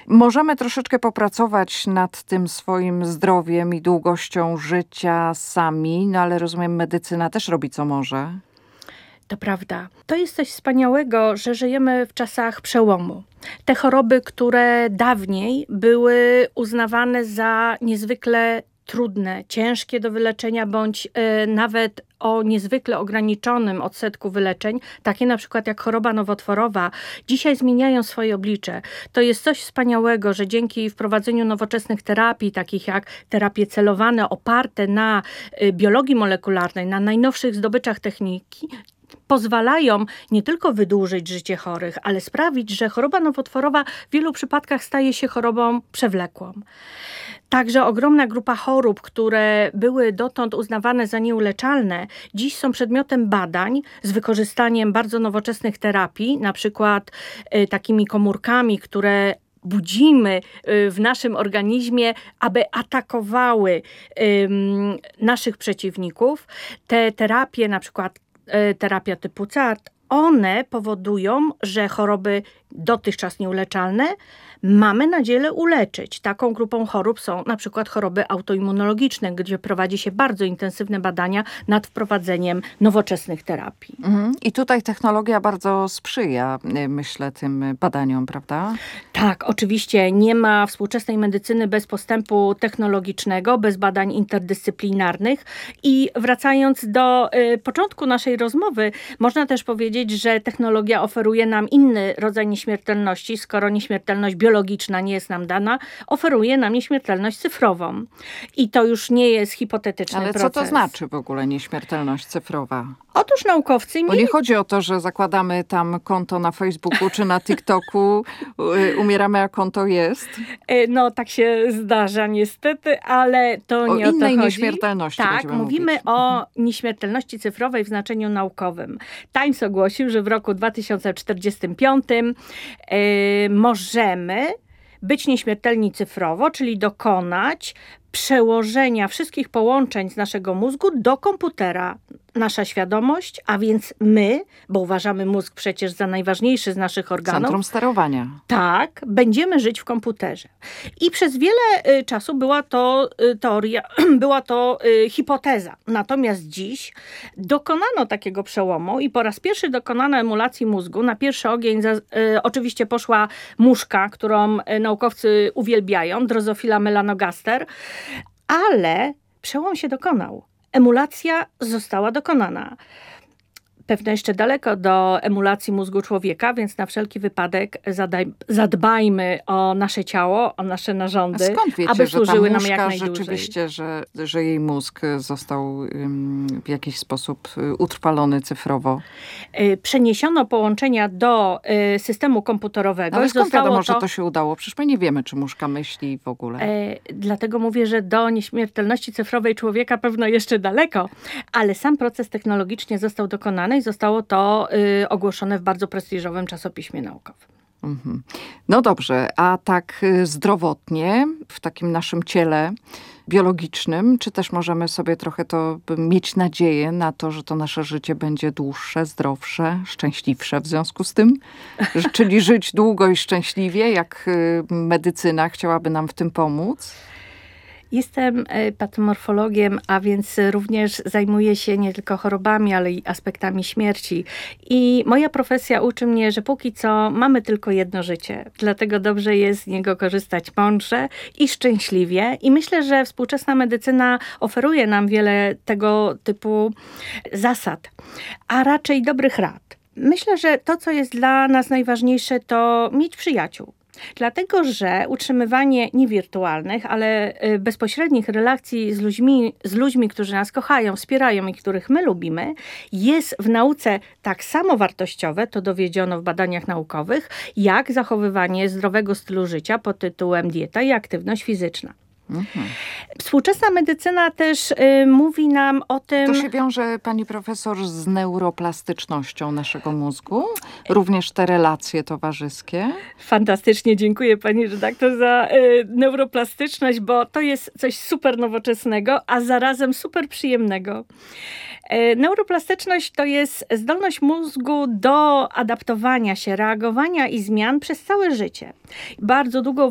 Możemy troszeczkę popracować nad tym swoim zdrowiem i długością życia sami, no ale rozumiem, medycyna też robi co może. To prawda. To jest coś wspaniałego, że żyjemy w czasach przełomu. Te choroby, które dawniej były uznawane za niezwykle trudne, ciężkie do wyleczenia, bądź nawet o niezwykle ograniczonym odsetku wyleczeń, takie na przykład jak choroba nowotworowa, dzisiaj zmieniają swoje oblicze. To jest coś wspaniałego, że dzięki wprowadzeniu nowoczesnych terapii, takich jak terapie celowane, oparte na biologii molekularnej, na najnowszych zdobyczach techniki, pozwalają nie tylko wydłużyć życie chorych, ale sprawić, że choroba nowotworowa w wielu przypadkach staje się chorobą przewlekłą. Także ogromna grupa chorób, które były dotąd uznawane za nieuleczalne, dziś są przedmiotem badań z wykorzystaniem bardzo nowoczesnych terapii, na przykład takimi komórkami, które budzimy w naszym organizmie, aby atakowały naszych przeciwników. Te terapie, na przykład terapia typu CAR-T, one powodują, że choroby dotychczas nieuleczalne mamy nadzieję uleczyć. Taką grupą chorób są na przykład choroby autoimmunologiczne, gdzie prowadzi się bardzo intensywne badania nad wprowadzeniem nowoczesnych terapii. I tutaj technologia bardzo sprzyja, myślę, tym badaniom, prawda? Tak, oczywiście nie ma współczesnej medycyny bez postępu technologicznego, bez badań interdyscyplinarnych. I wracając do początku naszej rozmowy, można też powiedzieć, że technologia oferuje nam inny rodzaj nieśmiertelności, skoro nieśmiertelność biologiczna nie jest nam dana, oferuje nam nieśmiertelność cyfrową. I to już nie jest hipotetyczny proces. Ale co to znaczy w ogóle nieśmiertelność cyfrowa? Otóż naukowcy... Bo nie chodzi o to, że zakładamy tam konto na Facebooku czy na TikToku, umieramy, a konto jest. No tak się zdarza niestety, ale to nie o to chodzi. O innej nieśmiertelności tak, będziemy mówimy mówić. o nieśmiertelności cyfrowej w znaczeniu naukowym. Times ogłosił, że w roku 2045 możemy być nieśmiertelni cyfrowo, czyli dokonać przełożenia wszystkich połączeń z naszego mózgu do komputera. Nasza świadomość, a więc my, bo uważamy mózg przecież za najważniejszy z naszych organów. Centrum sterowania. Tak, będziemy żyć w komputerze. I przez wiele czasu była to teoria, była to hipoteza. Natomiast dziś dokonano takiego przełomu i po raz pierwszy dokonano emulacji mózgu. Na pierwszy ogień oczywiście poszła muszka, którą naukowcy uwielbiają, Drosophila melanogaster, ale przełom się dokonał. Emulacja została dokonana. Pewno jeszcze daleko do emulacji mózgu człowieka, więc na wszelki wypadek zadbajmy o nasze ciało, o nasze narządy, a skąd wiecie, aby służyły nam jak najdłużej? Rzeczywiście, że jej mózg został w jakiś sposób utrwalony cyfrowo. Przeniesiono połączenia do systemu komputerowego. Ale skąd wiadomo, że to się udało? Przecież my nie wiemy, czy muszka myśli w ogóle. Dlatego mówię, że do nieśmiertelności cyfrowej człowieka pewno jeszcze daleko, ale sam proces technologicznie został dokonany i zostało to ogłoszone w bardzo prestiżowym czasopiśmie naukowym. No dobrze, a tak zdrowotnie, w takim naszym ciele biologicznym, czy też możemy sobie trochę to mieć nadzieję na to, że to nasze życie będzie dłuższe, zdrowsze, szczęśliwsze w związku z tym? Czyli żyć długo i szczęśliwie, jak medycyna chciałaby nam w tym pomóc? Jestem patomorfologiem, a więc również zajmuję się nie tylko chorobami, ale i aspektami śmierci. I moja profesja uczy mnie, że póki co mamy tylko jedno życie. Dlatego dobrze jest z niego korzystać mądrze i szczęśliwie. I myślę, że współczesna medycyna oferuje nam wiele tego typu zasad, a raczej dobrych rad. Myślę, że to, co jest dla nas najważniejsze, to mieć przyjaciół. Dlatego, że utrzymywanie nie wirtualnych, ale bezpośrednich relacji z ludźmi, którzy nas kochają, wspierają i których my lubimy, jest w nauce tak samo wartościowe, to dowiedziono w badaniach naukowych, jak zachowywanie zdrowego stylu życia pod tytułem dieta i aktywność fizyczna. Współczesna medycyna też mówi nam o tym... To się wiąże, pani profesor, z neuroplastycznością naszego mózgu? Również te relacje towarzyskie? Fantastycznie, dziękuję pani redaktor za neuroplastyczność, bo to jest coś super nowoczesnego, a zarazem super przyjemnego. Neuroplastyczność to jest zdolność mózgu do adaptowania się, reagowania i zmian przez całe życie. Bardzo długo